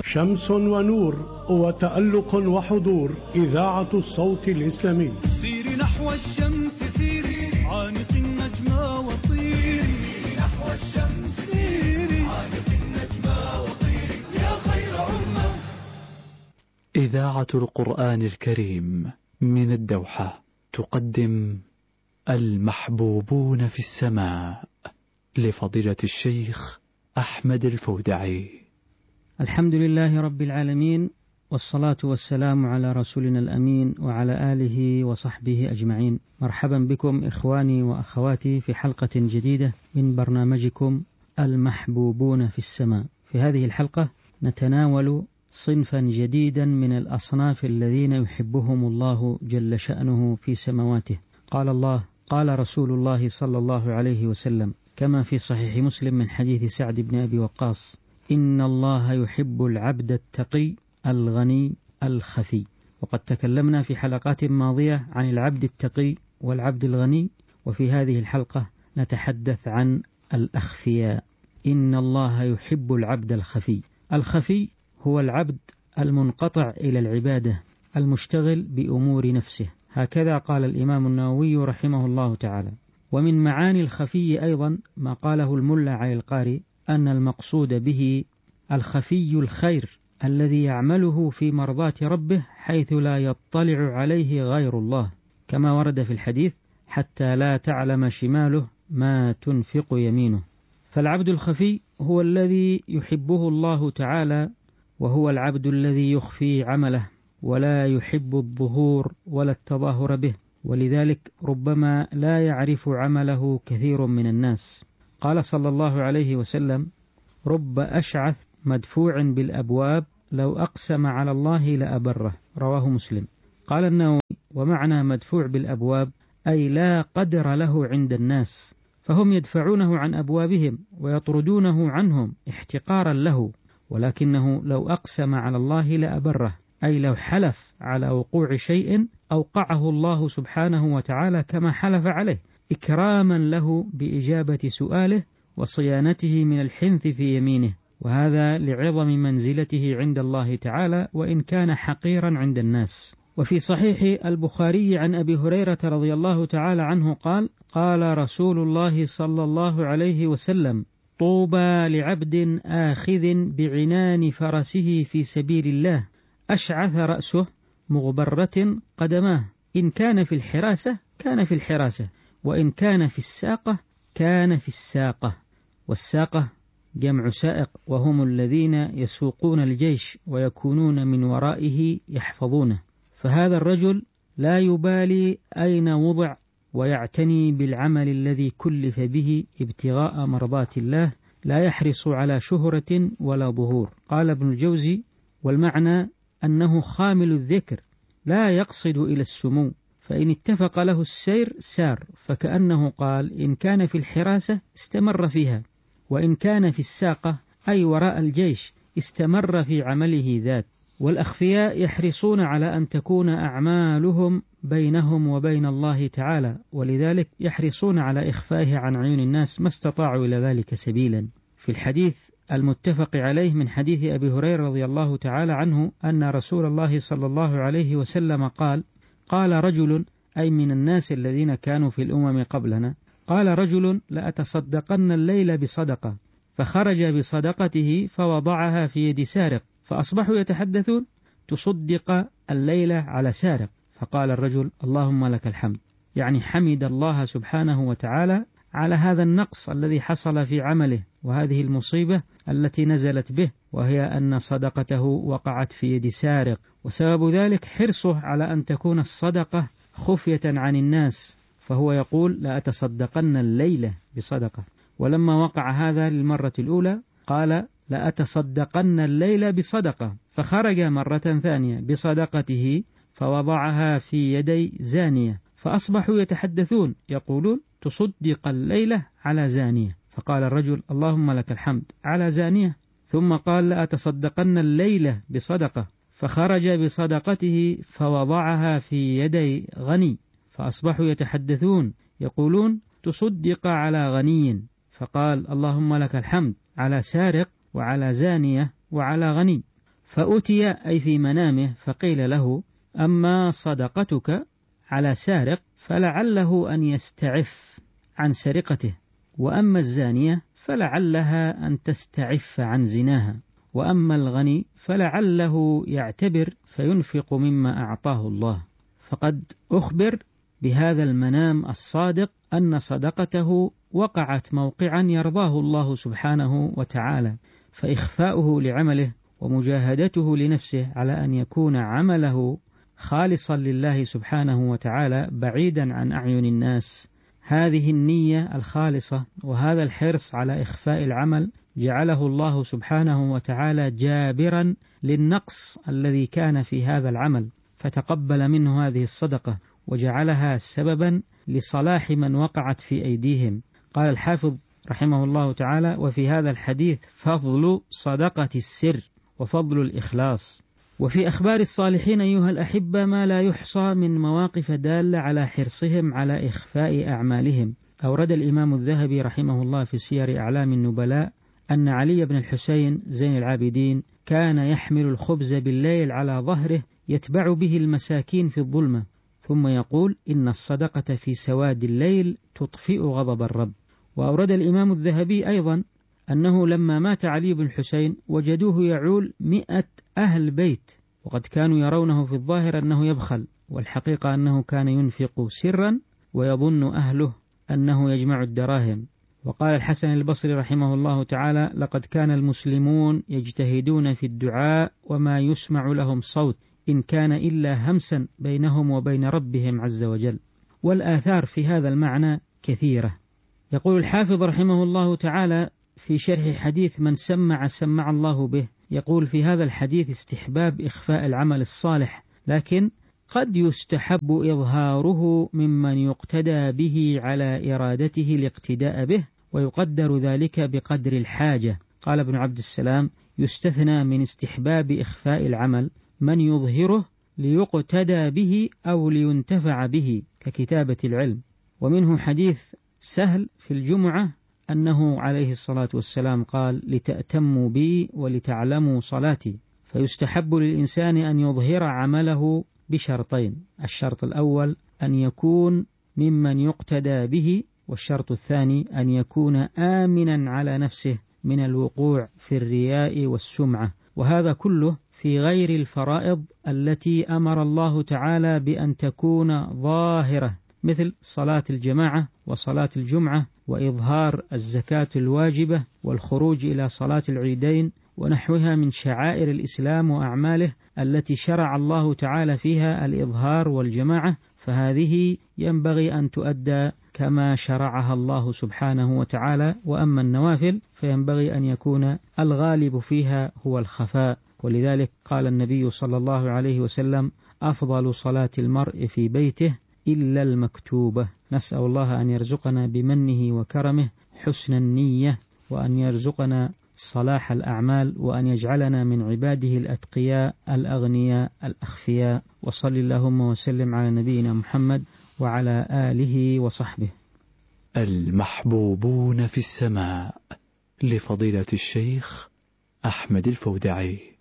شمس ونور وتألق وحضور، إذاعة الصوت الإسلامي. سيري نحو الشمس سيري، عانق النجمة وطيري نحو الشمس سيري، عانق النجمة وطيري يا خير أمة. إذاعة القرآن الكريم من الدوحة تقدم المحبوبون في السماء لفضيلة الشيخ أحمد الفودعي. الحمد لله رب العالمين، والصلاة والسلام على رسولنا الأمين وعلى آله وصحبه أجمعين. مرحبا بكم إخواني وأخواتي في حلقة جديدة من برنامجكم المحبوبون في السماء. في هذه الحلقة نتناول صنفا جديدا من الأصناف الذين يحبهم الله جل شأنه في سماواته. قال الله، قال رسول الله صلى الله عليه وسلم كما في صحيح مسلم من حديث سعد بن أبي وقاص: إن الله يحب العبد التقي الغني الخفي. وقد تكلمنا في حلقات ماضية عن العبد التقي والعبد الغني، وفي هذه الحلقة نتحدث عن الأخفياء. إن الله يحب العبد الخفي. الخفي هو العبد المنقطع إلى العبادة، المشتغل بأمور نفسه. هكذا قال الإمام النووي رحمه الله تعالى. ومن معاني الخفي أيضا ما قاله الملا علي القاري، أن المقصود به الخفي الخير الذي يعمله في مرضاة ربه حيث لا يطلع عليه غير الله، كما ورد في الحديث: حتى لا تعلم شماله ما تنفق يمينه. فالعبد الخفي هو الذي يحبه الله تعالى، وهو العبد الذي يخفي عمله ولا يحب الظهور ولا التظاهر به، ولذلك ربما لا يعرف عمله كثير من الناس. قال صلى الله عليه وسلم: رب أشعث مدفوع بالأبواب لو أقسم على الله لأبره. رواه مسلم. قال النووي: ومعنى مدفوع بالأبواب أي لا قدر له عند الناس، فهم يدفعونه عن أبوابهم ويطردونه عنهم احتقارا له، ولكنه لو أقسم على الله لأبره، أي لو حلف على وقوع شيء أوقعه الله سبحانه وتعالى كما حلف عليه، إكراما له بإجابة سؤاله وصيانته من الحنث في يمينه، وهذا لعظم منزلته عند الله تعالى وإن كان حقيرا عند الناس. وفي صحيح البخاري عن أبي هريرة رضي الله تعالى عنه قال: قال رسول الله صلى الله عليه وسلم: طوبى لعبد آخذ بعنان فرسه في سبيل الله، أشعث رأسه مغبرة قدماه، إن كان في الحراسة كان في الحراسة، وإن كان في الساقة كان في الساقة. والساقة جمع سائق، وهم الذين يسوقون الجيش ويكونون من ورائه يحفظونه. فهذا الرجل لا يبالي أين وضع، ويعتني بالعمل الذي كلف به ابتغاء مرضات الله، لا يحرص على شهرة ولا ظهور. قال ابن الجوزي: والمعنى أنه خامل الذكر لا يقصد إلى السمو، فإن اتفق له السير سار، فكأنه قال: إن كان في الحراسة استمر فيها، وإن كان في الساقة أي وراء الجيش استمر في عمله ذات. والأخفياء يحرصون على أن تكون أعمالهم بينهم وبين الله تعالى، ولذلك يحرصون على إخفائه عن عيون الناس ما استطاعوا إلى ذلك سبيلا. في الحديث المتفق عليه من حديث أبي هريرة رضي الله تعالى عنه أن رسول الله صلى الله عليه وسلم قال: قال رجل، أي من الناس الذين كانوا في الأمم قبلنا، قال رجل: لأتصدقن الليل بصدقة، فخرج بصدقته فوضعها في يد سارق، فأصبحوا يتحدثون: تصدق الليل على سارق. فقال الرجل: اللهم لك الحمد، يعني حمد الله سبحانه وتعالى على هذا النقص الذي حصل في عمله وهذه المصيبة التي نزلت به، وهي أن صدقته وقعت في يد سارق، وسبب ذلك حرصه على أن تكون الصدقة خفية عن الناس، فهو يقول: لا أتصدقن الليلة بصدقة. ولما وقع هذا للمرة الأولى قال: لا أتصدقن الليلة بصدقة، فخرج مرة ثانية بصدقته فوضعها في يدي زانية، فأصبحوا يتحدثون يقولون: تصدق الليلة على زانية. فقال الرجل: اللهم لك الحمد، على زانية؟ ثم قال: لا أتصدقن الليلة بصدقة، فخرج بصدقته فوضعها في يدي غني، فأصبحوا يتحدثون يقولون: تصدق على غني. فقال: اللهم لك الحمد، على سارق وعلى زانية وعلى غني. فأتي أي في منامه فقيل له: أما صدقتك على سارق فلعله أن يستعف عن سرقته، وأما الزانية فلعلها أن تستعف عن زناها، وأما الغني فلعله يعتبر فينفق مما أعطاه الله. فقد أخبر بهذا المنام الصادق أن صدقته وقعت موقعا يرضاه الله سبحانه وتعالى، فإخفاؤه لعمله ومجاهدته لنفسه على أن يكون عمله خالصا لله سبحانه وتعالى بعيدا عن أعين الناس، هذه النية الخالصة وهذا الحرص على إخفاء العمل جعله الله سبحانه وتعالى جابرا للنقص الذي كان في هذا العمل، فتقبل منه هذه الصدقة وجعلها سببا لصلاح من وقعت في أيديهم. قال الحافظ رحمه الله تعالى: وفي هذا الحديث فضل صدقة السر وفضل الإخلاص. وفي أخبار الصالحين أيها الأحبة ما لا يحصى من مواقف دالة على حرصهم على إخفاء أعمالهم. أورد الإمام الذهبي رحمه الله في سير أعلام النبلاء أن علي بن الحسين زين العابدين كان يحمل الخبز بالليل على ظهره يتبع به المساكين في الظلمة، ثم يقول: إن الصدقة في سواد الليل تطفئ غضب الرب. وأورد الإمام الذهبي أيضا أنه لما مات علي بن الحسين وجدوه يعول 100 أهل بيت، وقد كانوا يرونه في الظاهر أنه يبخل، والحقيقة أنه كان ينفق سرا ويظن أهله أنه يجمع الدراهم. وقال الحسن البصري رحمه الله تعالى: لقد كان المسلمون يجتهدون في الدعاء وما يسمع لهم صوت إن كان إلا همسا بينهم وبين ربهم عز وجل. والآثار في هذا المعنى كثيرة. يقول الحافظ رحمه الله تعالى في شرح حديث من سمع الله به، يقول في هذا الحديث استحباب إخفاء العمل الصالح، لكن قد يستحب إظهاره ممن يقتدى به على إرادته الاقتداء به، ويقدر ذلك بقدر الحاجة. قال ابن عبد السلام: يستثنى من استحباب إخفاء العمل من يظهره ليقتدى به أو لينتفع به ككتابة العلم. ومنه حديث سهل في الجمعة أنه عليه الصلاة والسلام قال: لتأتموا بي ولتعلموا صلاتي. فيستحب للإنسان أن يظهر عمله بشرطين: الشرط الأول أن يكون ممن يقتدى به، والشرط الثاني أن يكون آمنا على نفسه من الوقوع في الرياء والسمعة، وهذا كله في غير الفرائض التي أمر الله تعالى بأن تكون ظاهرة، مثل صلاة الجماعة وصلاة الجمعة وإظهار الزكاة الواجبة والخروج إلى صلاة العيدين ونحوها من شعائر الإسلام وأعماله التي شرع الله تعالى فيها الإظهار والجماعة، فهذه ينبغي أن تؤدى كما شرعها الله سبحانه وتعالى. وأما النوافل فينبغي أن يكون الغالب فيها هو الخفاء، ولذلك قال النبي صلى الله عليه وسلم: أفضل صلاة المرء في بيته إلا المكتوبة. نسأل الله أن يرزقنا بمنه وكرمه حسن النية، وأن يرزقنا صلاح الأعمال، وأن يجعلنا من عباده الأتقياء الأغنياء الأخفياء. وصل اللهم وسلم على نبينا محمد وعلى آله وصحبه. المحبوبون في السماء لفضيلة الشيخ أحمد الفودعي.